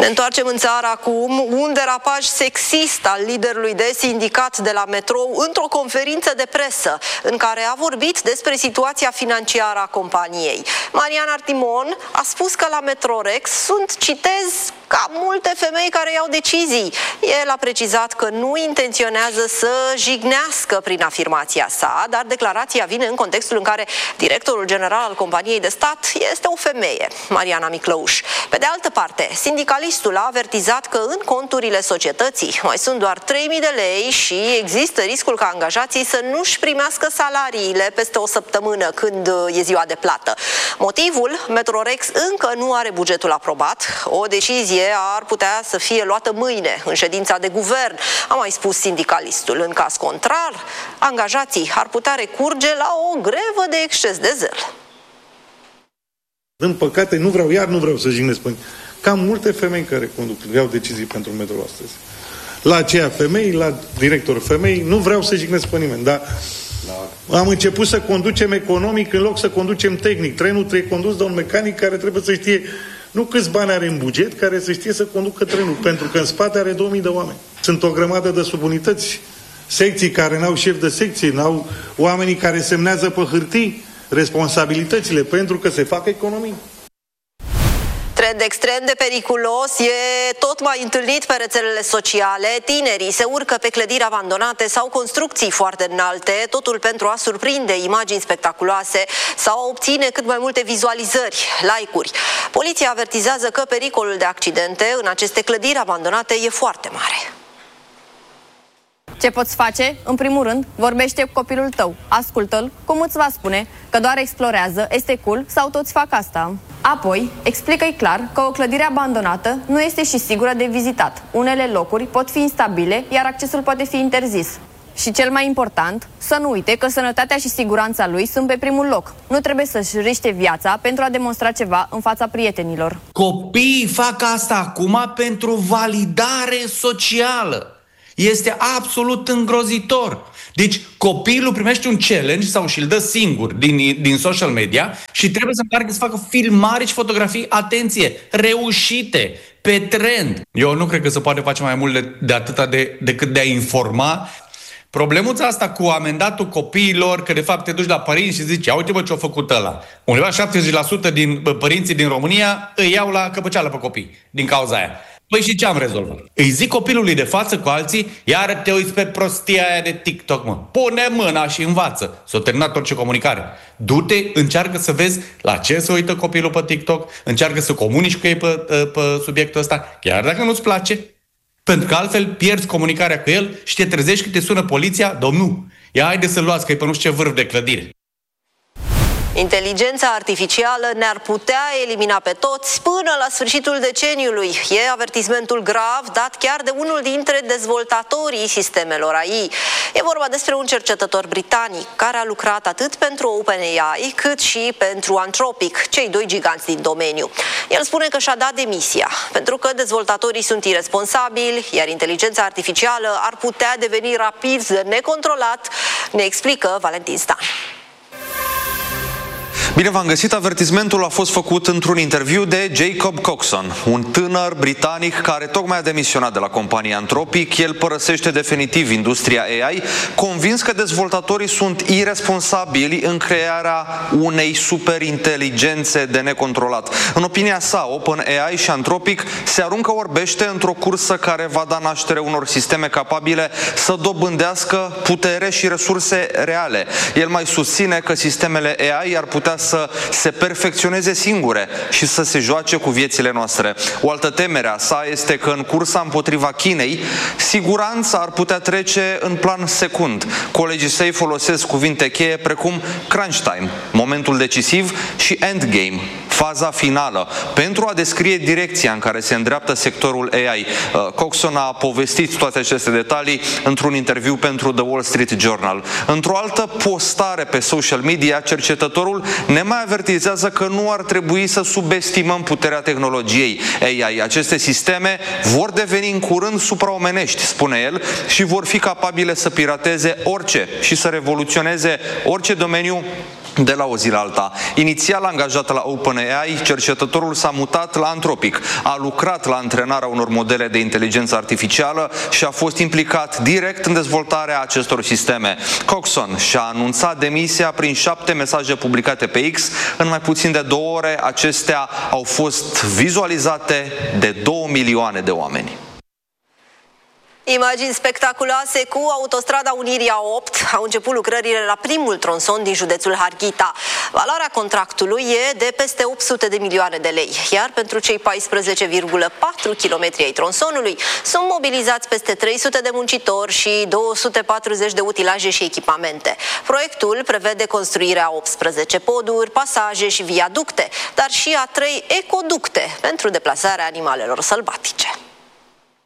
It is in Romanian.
Ne întoarcem în țară acum. Un derapaj sexist al liderului de sindicat de la Metrou într-o conferință de presă în care a vorbit despre situația financiară a companiei. Marian Artimon a spus că la Metrorex sunt, citez, ca multe femei care iau decizii. El a precizat că nu intenționează să jignească prin afirmația sa, dar declarația vine în contextul în care directorul general al companiei de stat este o femeie, Mariana Miclăuș. Pe de altă parte, sindicalistul a avertizat că în conturile societății mai sunt doar 3.000 de lei și există riscul ca angajații să nu-și primească salariile peste o săptămână când e ziua de plată. Motivul? Metrorex încă nu are bugetul aprobat. O decizie ar putea să fie luată mâine în ședința de guvern, a mai spus sindicalistul. În caz contrar, angajații ar putea recurge la o grevă de exces de zel. Din păcate, nu vreau să jignesc pe cam multe femei care iau decizii pentru Metrou astăzi. La aceea femei, la director femei, nu vreau să jignesc pe nimeni, dar am început să conducem economic în loc să conducem tehnic. Trenul trebuie condus de un mecanic care trebuie să știe nu câți bani are în buget, care să știe să conducă trenul, pentru că în spate are 2000 de oameni. Sunt o grămadă de subunități, secții care n-au șef de secție, n-au oamenii care semnează pe hârtii responsabilitățile, pentru că se fac economii. Trend extrem de periculos e tot mai întâlnit pe rețelele sociale. Tinerii se urcă pe clădiri abandonate sau construcții foarte înalte, totul pentru a surprinde imagini spectaculoase sau a obține cât mai multe vizualizări, like-uri. Poliția avertizează că pericolul de accidente în aceste clădiri abandonate e foarte mare. Ce poți face? În primul rând, vorbește cu copilul tău. Ascultă-l cum îți va spune că doar explorează, este cool sau toți fac asta. Apoi, explică-i clar că o clădire abandonată nu este și sigură de vizitat. Unele locuri pot fi instabile, iar accesul poate fi interzis. Și cel mai important, să nu uite că sănătatea și siguranța lui sunt pe primul loc. Nu trebuie să-și riște viața pentru a demonstra ceva în fața prietenilor. Copiii fac asta acum pentru validare socială. Este absolut îngrozitor. Deci copilul primește un challenge sau și-l dă singur din social media și trebuie să meargă să facă filmare și fotografii, atenție, reușite, pe trend. Eu nu cred că se poate face mai mult de atâta decât de a informa. Problemuța asta cu amendatul copiilor, că de fapt te duci la părinți și zici, uite bă ce-a făcut ăla. Undeva 70% din părinții din România îi iau la căpăceală pe copii din cauza aia. Păi și ce am rezolvat? Îi zic copilului de față cu alții, iar te uiți pe prostia aia de TikTok, mă. Pune mâna și învață. S-a terminat orice comunicare. Du-te, încearcă să vezi la ce se uită copilul pe TikTok, încearcă să comunici cu ei pe subiectul ăsta, chiar dacă nu-ți place. Pentru că altfel pierzi comunicarea cu el și te trezești că te sună poliția, domnul, ia haide să-l luați că e pe nu știu ce vârf de clădire. Inteligența artificială ne-ar putea elimina pe toți până la sfârșitul deceniului. E avertismentul grav dat chiar de unul dintre dezvoltatorii sistemelor AI. E vorba despre un cercetător britanic care a lucrat atât pentru OpenAI cât și pentru Anthropic, cei doi giganți din domeniu. El spune că și-a dat demisia pentru că dezvoltatorii sunt iresponsabili, iar inteligența artificială ar putea deveni rapid necontrolat, ne explică Valentin Stan. Bine v-am găsit, avertismentul a fost făcut într-un interviu de Jacob Coxon, un tânăr britanic care tocmai a demisionat de la compania Anthropic. El părăsește definitiv industria AI, convins că dezvoltatorii sunt irresponsabili în crearea unei superinteligențe de necontrolat. În opinia sa, OpenAI și Anthropic se aruncă orbește într-o cursă care va da naștere unor sisteme capabile să dobândească putere și resurse reale. El mai susține că sistemele AI ar putea să se perfecționeze singure și să se joace cu viețile noastre. O altă temere a sa este că în cursa împotriva Chinei, siguranța ar putea trece în plan secund. Colegii săi folosesc cuvinte cheie precum crunch time, momentul decisiv, și endgame, faza finală, pentru a descrie direcția în care se îndreaptă sectorul AI. Coxon a povestit toate aceste detalii într-un interviu pentru The Wall Street Journal. Într-o altă postare pe social media, cercetătorul ne mai avertizează că nu ar trebui să subestimăm puterea tehnologiei AI. Aceste sisteme vor deveni în curând supraomenești, spune el, și vor fi capabile să pirateze orice și să revoluționeze orice domeniu de la o zi la alta. Inițial angajat la OpenAI, cercetătorul s-a mutat la Anthropic, a lucrat la antrenarea unor modele de inteligență artificială și a fost implicat direct în dezvoltarea acestor sisteme. Coxon și-a anunțat demisia prin 7 mesaje publicate pe X. În mai puțin de 2 ore, acestea au fost vizualizate de 2 milioane de oameni. Imagini spectaculoase cu autostrada Unirii A8. Au început lucrările la primul tronson din județul Harghita. Valoarea contractului e de peste 800 de milioane de lei, iar pentru cei 14,4 km ai tronsonului sunt mobilizați peste 300 de muncitori și 240 de utilaje și echipamente. Proiectul prevede construirea 18 poduri, pasaje și viaducte, dar și a 3 ecoducte pentru deplasarea animalelor sălbatice.